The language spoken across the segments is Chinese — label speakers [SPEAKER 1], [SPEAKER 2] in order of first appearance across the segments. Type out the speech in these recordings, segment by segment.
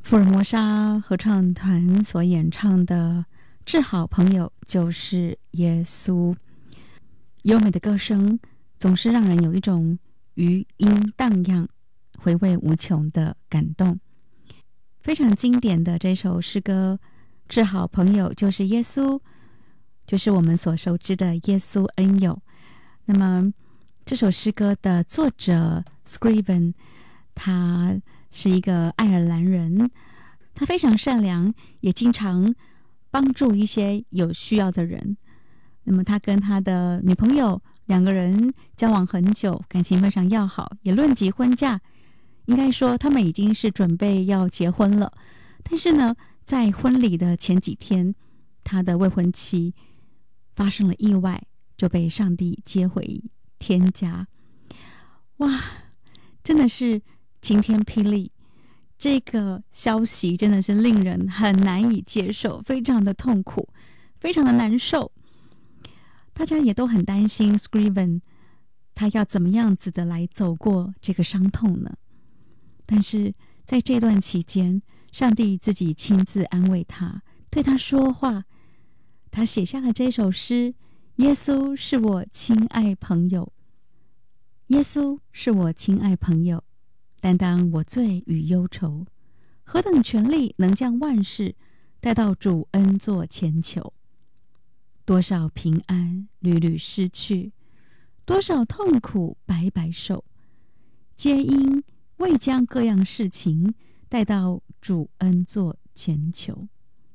[SPEAKER 1] 福尔摩沙合唱团所演唱的《治好朋友就是耶稣》，优美的歌声总是让人有一种余音荡漾、回味无穷的感动。非常经典的这首诗歌《治好朋友就是耶稣》，就是我们所熟知的耶稣恩友。那么这首诗歌的作者 Scriven， 他是一个爱尔兰人，他非常善良，也经常帮助一些有需要的人。那么他跟他的女朋友两个人交往很久，感情非常要好，也论及婚嫁，应该说他们已经是准备要结婚了。但是呢，在婚礼的前几天，他的未婚妻发生了意外，就被上帝接回天家。哇，真的是晴天霹雳，这个消息真的是令人很难以接受，非常的痛苦，非常的难受。大家也都很担心 Scriven 他要怎么样子的来走过这个伤痛呢？但是在这段期间，上帝自己亲自安慰他，对他说话。他写下了这首诗：耶稣是我亲爱朋友，耶稣是我亲爱朋友，担当我罪与忧愁，何等权力能将万事带到主恩座前求。多少平安屡屡失去，多少痛苦白白受，皆因未将各样事情带到主恩座前求。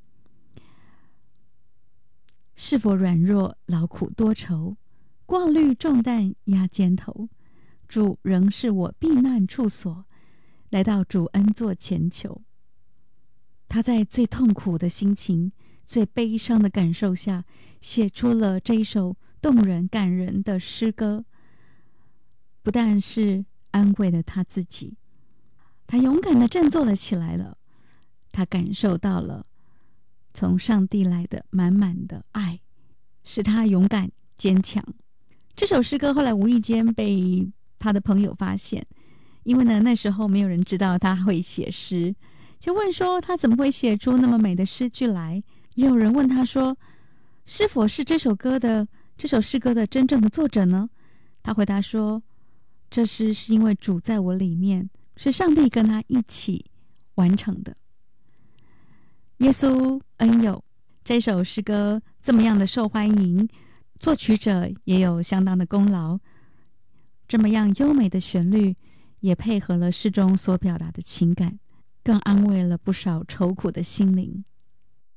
[SPEAKER 1] 是否软弱劳苦多愁，挂虑重担压肩头，主仍是我避难处所，来到主恩座前求。他在最痛苦的心情、最悲伤的感受下，写出了这一首动人感人的诗歌，不但是安慰了他自己，他勇敢地振作了起来了。他感受到了从上帝来的满满的爱，使他勇敢坚强。这首诗歌后来无意间被他的朋友发现，因为呢那时候没有人知道他会写诗，就问说他怎么会写出那么美的诗句来。也有人问他说，是否是这首诗歌的真正的作者呢？他回答说，这诗是因为主在我里面，是上帝跟他一起完成的。耶稣恩友这首诗歌这么样的受欢迎，作曲者也有相当的功劳。这么样优美的旋律，也配合了诗中所表达的情感，更安慰了不少愁苦的心灵。